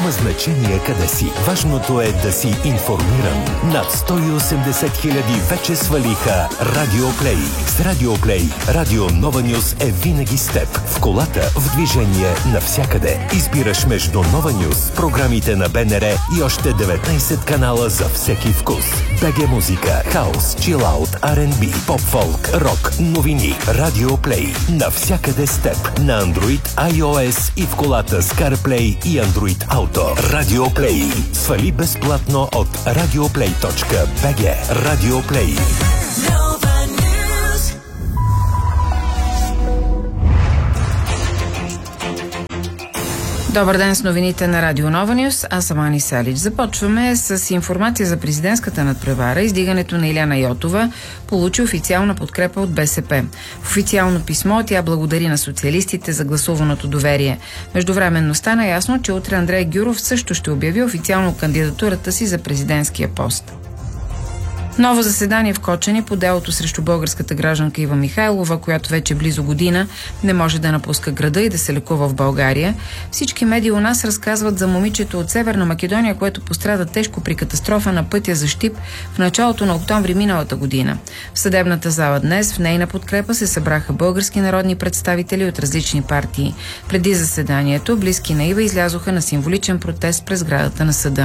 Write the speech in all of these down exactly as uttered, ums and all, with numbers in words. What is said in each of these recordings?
Няма значение къде си. Важното е да си информиран. Над сто и осемдесет хиляди вече свалиха Радио Плей. С Радио Плей, Радио Нова Нюз е винаги с теб. В колата, в движение, навсякъде. Избираш между Нова Нюз, програмите на БНР и още деветнайсет канала за всеки вкус. БГ музика, хаус, чилаут, Ар енд Би, поп-фолк, рок, новини. Радио Плей. Навсякъде с теб. На Android, iOS и в колата с CarPlay и Android Auto. Радио Плей. Свали безплатно от радиоплей точка би джи. Радио Плей. Добър ден с новините на Радио Нова Нюз. Аз съм Ани Салич. Започваме с информация за президентската надпревара. Издигането на Илияна Йотова получи официална подкрепа от БСП. В официално писмо тя благодари на социалистите за гласуваното доверие. Междувременно стана ясно, че утре Андрей Гюров също ще обяви официално кандидатурата си за президентския пост. Ново заседание в Кочани по делото срещу българската гражданка Ива Михайлова, която вече близо година не може да напуска града и да се лекува в България. Всички медии у нас разказват за момичето от Северна Македония, което пострада тежко при катастрофа на пътя за Щип в началото на октомври миналата година. В съдебната зала днес в нейна подкрепа се събраха български народни представители от различни партии. Преди заседанието близки на Ива излязоха на символичен протест през сградата на съда.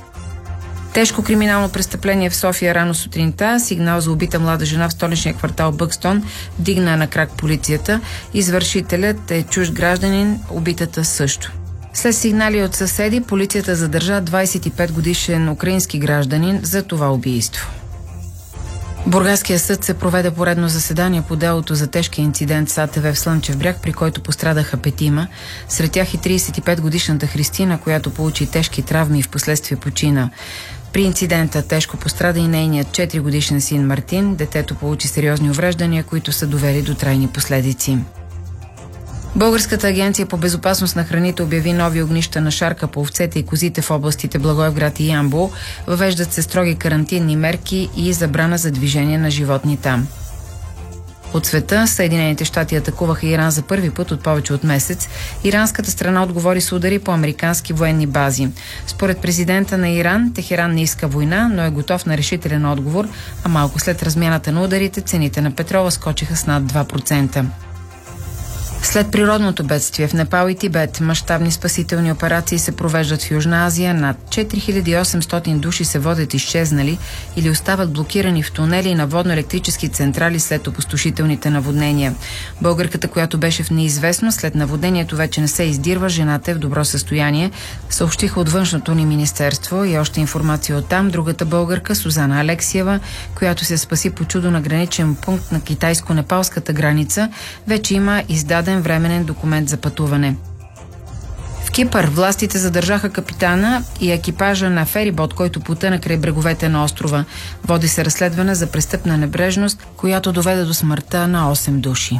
Тежко криминално престъпление в София рано сутринта. Сигнал за убита млада жена в столичния квартал Бъкстон дигна на крак полицията. Извършителят е чужд гражданин, убитата също. След сигнали от съседи, полицията задържа двайсет и пет годишен украински гражданин за това убийство. Бургаския съд се проведе поредно заседание по делото за тежкия инцидент с А Т В в Слънчев бряг, при който пострадаха петима. Сред тях и трийсет и пет годишната Христина, която получи тежки травми и впоследствие почина. При инцидента тежко пострада и нейният четири годишен син Мартин. Детето получи сериозни увреждания, които са довели до трайни последици. Българската агенция по безопасност на храните обяви нови огнища на шарка по овцете и козите в областите Благоевград и Ямбол. Въвеждат се строги карантинни мерки и забрана за движение на животни там. От света, Съединените щати атакуваха Иран за първи път от повече от месец. Иранската страна отговори с удари по американски военни бази. Според президента на Иран, Техеран не иска война, но е готов на решителен отговор, а малко след размяната на ударите, цените на петрола скочиха с над два процента. След природното бедствие в Непал и Тибет, мащабни спасителни операции се провеждат в Южна Азия. Над четири хиляди и осемстотин души се водят изчезнали или остават блокирани в тунели на водно-електрически централи след опустошителните наводнения. Българката, която беше в неизвестност след наводнението, вече не се издирва. Жената е в добро състояние, съобщиха от външното ни министерство. И още информация от там. Другата българка, Сузана Алексиева, която се спаси по чудо на граничен пункт на китайско-непалската граница, вече има издаден временен документ за пътуване. В Кипър властите задържаха капитана и екипажа на ферибот, който потъна край бреговете на острова. Води се разследване за престъпна небрежност, която доведе до смъртта на осем души.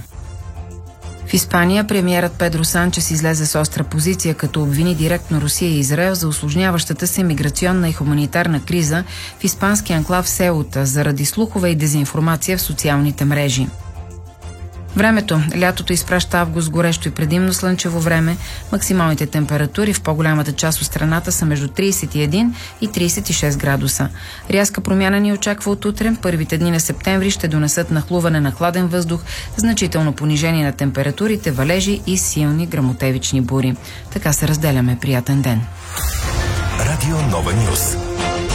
В Испания премиерът Педро Санчес излезе с остра позиция, като обвини директно Русия и Израел за усложняващата се миграционна и хуманитарна криза в испански анклав Сеута заради слухове и дезинформация в социалните мрежи. Времето. Лятото изпраща август горещо и предимно слънчево време. Максималните температури в по-голямата част от страната са между трийсет и един и трийсет и шест градуса. Рязка промяна ни очаква от утре. Първите дни на септември ще донесат нахлуване на хладен въздух, значително понижение на температурите, валежи и силни гръмотевични бури. Така се разделяме. Приятен ден. Радио Нова Нюз.